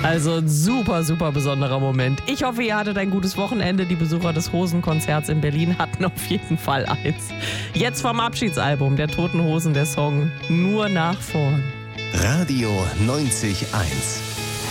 Also ein super, super besonderer Moment. Ich hoffe, ihr hattet ein gutes Wochenende. Die Besucher des Hosenkonzerts in Berlin hatten auf jeden Fall eins. Jetzt vom Abschiedsalbum der Toten Hosen der Song Nur nach vorn. Radio 90.1